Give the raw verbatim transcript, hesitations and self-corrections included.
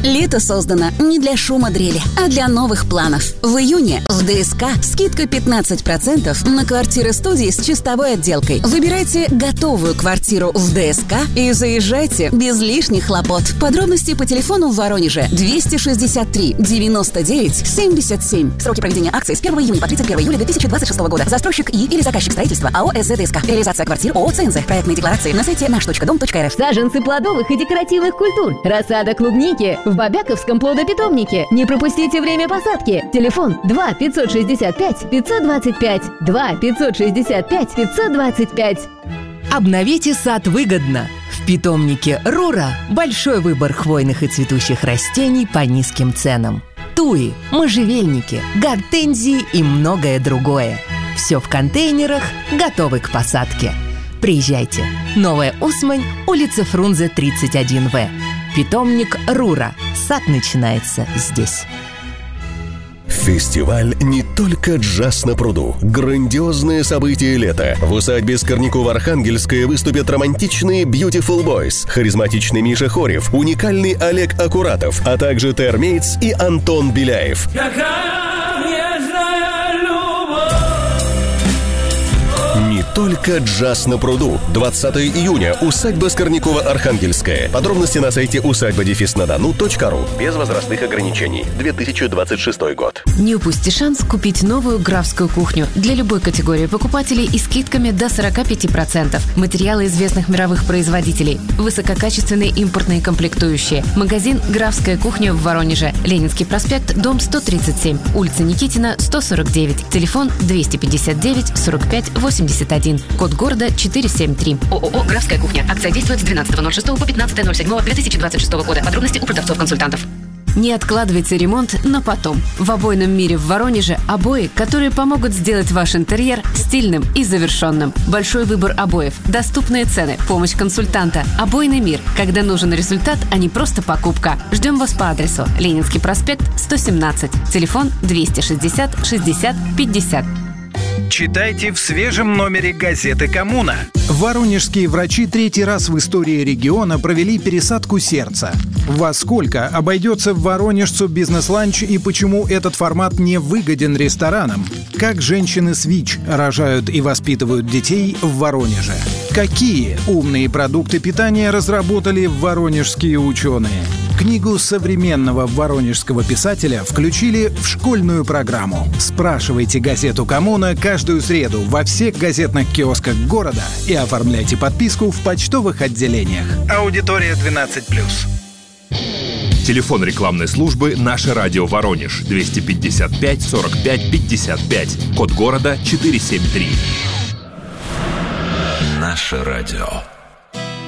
Лето создано не для шума дрели, а для новых планов. В июне в ДСК скидка пятнадцать процентов на квартиры-студии с чистовой отделкой. Выбирайте готовую квартиру в ДСК и заезжайте без лишних хлопот. Подробности по телефону в Воронеже двести шестьдесят три девяносто девять семьдесят семь. Сроки проведения акции с первого июня по тридцать первого июля две тысячи двадцать шестого года. Застройщик и или заказчик строительства АО СЗДСК. Реализация квартир ООО ЦНЗ. Проектные декларации на сайте наш точка дом точка эр эф. Саженцы плодовых и декоративных культур. Рассада клубники в Бобяковском плодопитомнике. Не пропустите время посадки. Телефон два пятьсот шестьдесят пять пятьсот двадцать пять. два пятьсот шестьдесят пять пятьсот двадцать пять. Обновите сад выгодно. В питомнике Рура большой выбор хвойных и цветущих растений по низким ценам. Туи, можжевельники, гортензии и многое другое. Все в контейнерах, готовы к посадке. Приезжайте. Новая Усмань, улица Фрунзе, тридцать один вэ. Питомник Рура. Сад начинается здесь. Фестиваль «Не только джаз на пруду». Грандиозное событие лета. В усадьбе Скорнякова-Архангельская выступят романтичные Beautiful Boys, харизматичный Миша Хорев, уникальный Олег Акуратов, а также Термейтс и Антон Беляев. Не только джаз на пруду. двадцатого июня. Усадьба Скорнякова-Архангельская. Подробности на сайте усадьба дефис на дону точка ру. Без возрастных ограничений. две тысячи двадцать шестой год. Не упусти шанс купить новую графскую кухню для любой категории покупателей и скидками до сорок пять процентов. Материалы известных мировых производителей. Высококачественные импортные комплектующие. Магазин «Графская кухня» в Воронеже. Ленинский проспект, дом сто тридцать семь. Улица Никитина, сто сорок девять. Телефон двести пятьдесят девять сорок пять восемьдесят один. Код города четыреста семьдесят три. ООО «Графская кухня». Акция действует с двенадцатого ноль шестого по пятнадцатое ноль седьмого две тысячи двадцать шестого года. Подробности у продавцов-консультантов. Не откладывайте ремонт на потом. В обойном мире в Воронеже обои, которые помогут сделать ваш интерьер стильным и завершенным. Большой выбор обоев, доступные цены, помощь консультанта. Обойный мир. Когда нужен результат, а не просто покупка. Ждем вас по адресу Ленинский проспект, сто семнадцать. Телефон двести шестьдесят шестьдесят пятьдесят. Читайте в свежем номере газеты «Коммуна». Воронежские врачи третий раз в истории региона провели пересадку сердца. Во сколько обойдется в воронежцу бизнес-ланч и почему этот формат не выгоден ресторанам? Как женщины с ВИЧ рожают и воспитывают детей в Воронеже? Какие умные продукты питания разработали воронежские ученые? Книгу современного воронежского писателя включили в школьную программу. Спрашивайте газету «Коммуна» каждую среду во всех газетных киосках города и оформляйте подписку в почтовых отделениях. Аудитория двенадцать плюс. Телефон рекламной службы «Наше радио Воронеж» двести пятьдесят пять сорок пять пятьдесят пять. Код города четыреста семьдесят три. Наше радио.